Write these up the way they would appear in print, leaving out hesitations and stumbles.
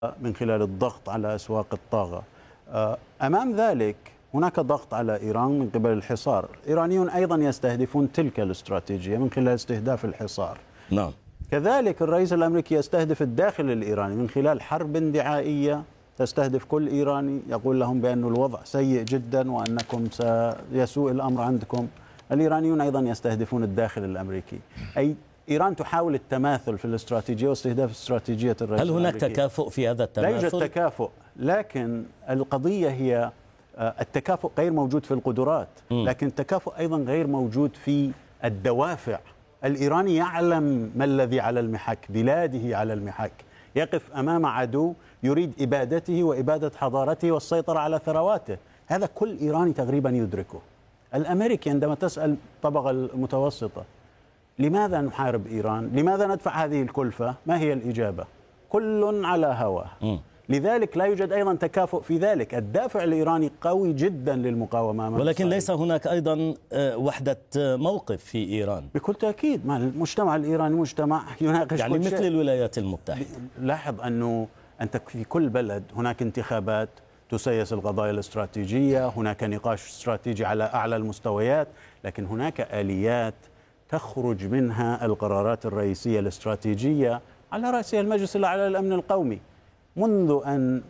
من خلال الضغط على أسواق الطاقة. أمام ذلك هناك ضغط على إيران من قبل الحصار. الإيرانيون أيضا يستهدفون تلك الاستراتيجية من خلال استهداف الحصار. نعم. كذلك الرئيس الأمريكي يستهدف الداخل الإيراني من خلال حرب دعائية تستهدف كل إيراني، يقول لهم بأن الوضع سيء جدا وأنكم سيسوء الأمر عندكم. الإيرانيون أيضا يستهدفون الداخل الأمريكي. أي إيران تحاول التماثل في الاستراتيجية واستهداف استراتيجية الرئيس الأمريكي. هل هناك تكافؤ في هذا التماثل؟ لا يوجد تكافؤ، لكن القضية هي التكافؤ غير موجود في القدرات، لكن التكافؤ أيضا غير موجود في الدوافع. الإيراني يعلم ما الذي على المحك، بلاده على المحك، يقف أمام عدو يريد إبادته وإبادة حضارته والسيطرة على ثرواته. هذا كل إيراني تقريبا يدركه. الأمريكي عندما تسأل الطبقة المتوسطة لماذا نحارب إيران؟ لماذا ندفع هذه الكلفة؟ ما هي الإجابة؟ كل على هواه. لذلك لا يوجد أيضا تكافؤ في ذلك. الدافع الإيراني قوي جدا للمقاومة، ولكن ليس هناك أيضا وحدة موقف في إيران بكل تأكيد. ما المجتمع الإيراني مجتمع يناقش يعني كل مثل شيء. الولايات المتحدة. لاحظ أنه أنت في كل بلد هناك انتخابات تسيس القضايا الاستراتيجية، هناك نقاش استراتيجي على أعلى المستويات، لكن هناك آليات تخرج منها القرارات الرئيسية الاستراتيجية على رأسها المجلس الأعلى للأمن القومي. منذ أن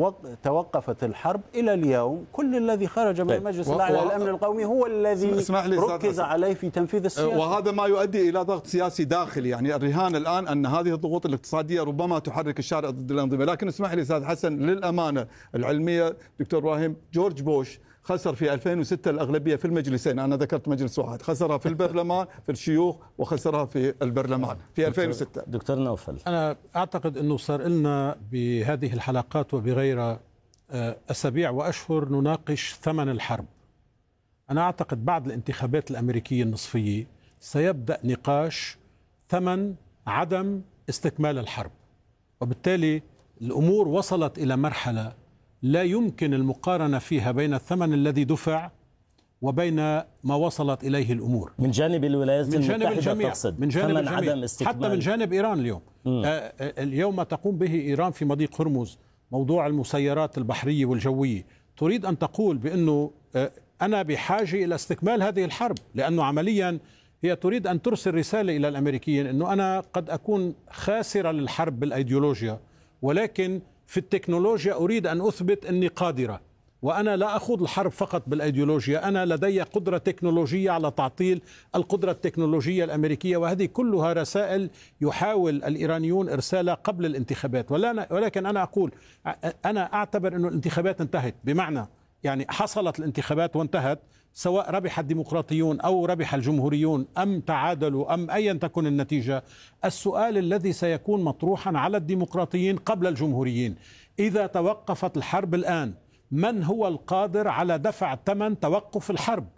توقفت الحرب إلى اليوم كل الذي خرج من المجلس الأعلى للأمن القومي هو الذي ركز عليه في تنفيذ السياسة، وهذا ما يؤدي إلى ضغط سياسي داخلي. يعني الرهان الآن أن هذه الضغوط الاقتصادية ربما تحرك الشارع ضد الأنظمة. لكن اسمح لي أستاذ حسن، للأمانة العلمية دكتور إبراهيم، جورج بوش خسر في 2006 الأغلبية في المجلسين. أنا ذكرت مجلس واحد، خسرها في البرلمان في الشيوخ وخسرها في البرلمان في 2006. دكتور نوفل، أنا أعتقد أنه صار لنا بهذه الحلقات وبغيرها أسابيع وأشهر نناقش ثمن الحرب. أنا أعتقد بعد الانتخابات الأمريكية النصفية سيبدأ نقاش ثمن عدم استكمال الحرب، وبالتالي الأمور وصلت إلى مرحلة لا يمكن المقارنة فيها بين الثمن الذي دفع وبين ما وصلت إليه الأمور من جانب الولايات المتحدة. الجميع، تقصد من جانب ثمن الجميع، عدم استكمال، حتى من جانب إيران اليوم. اليوم ما تقوم به إيران في مضيق هرمز، موضوع المسيرات البحرية والجوية، تريد أن تقول بأنه أنا بحاجة إلى استكمال هذه الحرب، لأنه عمليا هي تريد أن ترسل رسالة إلى الأمريكيين أنه أنا قد أكون خاسرة للحرب بالأيديولوجيا، ولكن في التكنولوجيا أريد أن أثبت أني قادرة، وأنا لا أخوض الحرب فقط بالأيديولوجيا، أنا لدي قدرة تكنولوجية على تعطيل القدرة التكنولوجية الأمريكية. وهذه كلها رسائل يحاول الإيرانيون إرسالها قبل الانتخابات. ولكن أنا أقول، أنا أعتبر أن الانتخابات انتهت، بمعنى يعني حصلت الانتخابات وانتهت، سواء ربح الديمقراطيون أو ربح الجمهوريون أم تعادلوا أم أيا تكن النتيجة. السؤال الذي سيكون مطروحا على الديمقراطيين قبل الجمهوريين: إذا توقفت الحرب الآن، من هو القادر على دفع ثمن توقف الحرب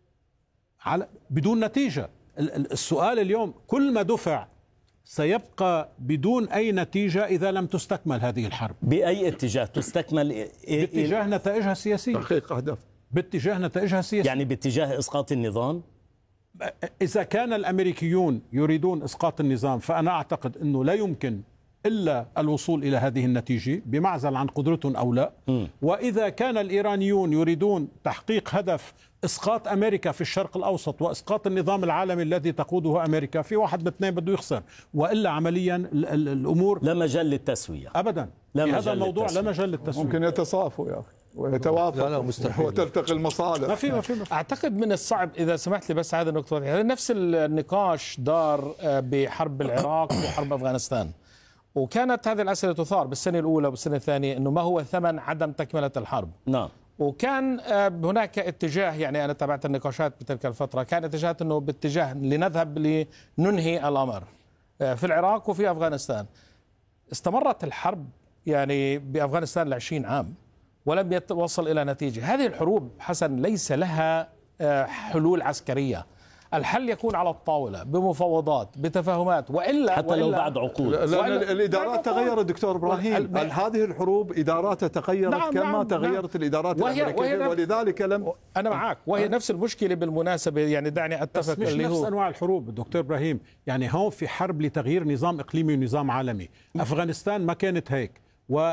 بدون نتيجة؟ السؤال اليوم كل ما دفع سيبقى بدون أي نتيجة إذا لم تستكمل هذه الحرب. بأي اتجاه تستكمل؟ باتجاه نتائجها السياسية، تحقيق أهداف، باتجاه نتائجها السياسية، يعني باتجاه إسقاط النظام. إذا كان الأمريكيون يريدون إسقاط النظام فأنا أعتقد أنه لا يمكن إلا الوصول إلى هذه النتيجة بمعزل عن قدرتهم أو لا. وإذا كان الإيرانيون يريدون تحقيق هدف إسقاط أمريكا في الشرق الأوسط وإسقاط النظام العالمي الذي تقوده أمريكا، في واحد من اثنين بده يخسر، وإلا عمليا الأمور لا مجال للتسوية أبدا. في هذا الموضوع لا مجال للتسوية. ممكن يتصافوا يا أخي ويتوافقوا وتلتقي المصالح. ما في. أعتقد من الصعب، إذا سمحت لي بس هذا النقطة، يعني نفس النقاش دار بحرب العراق وحرب أفغانستان، وكانت هذه الأسئلة تثار بالسنة الأولى والسنة الثانية، إنه ما هو ثمن عدم تكملة الحرب. نعم. وكان هناك اتجاه، يعني أنا تابعت النقاشات بتلك الفترة، كان اتجاه أنه باتجاه لنذهب لننهي الأمر في العراق وفي أفغانستان. استمرت الحرب يعني بأفغانستان ل20 عام ولم يتوصل إلى نتيجة. هذه الحروب حسن ليس لها حلول عسكرية، الحل يكون على الطاولة بمفاوضات بتفاهمات، وإلا حتى لو بعد عقود. لأن الإدارات تغيرت دكتور إبراهيم، هذه الحروب إداراتها تغيرت. نعم كما نعم تغيرت الإدارات الأمريكية، ولذلك لم. أنا معك، وهي نفس المشكلة بالمناسبة، يعني دعني أتفق. مش نفس أنواع الحروب دكتور إبراهيم، يعني هون في حرب لتغيير نظام إقليمي ونظام عالمي. أفغانستان ما كانت هيك، و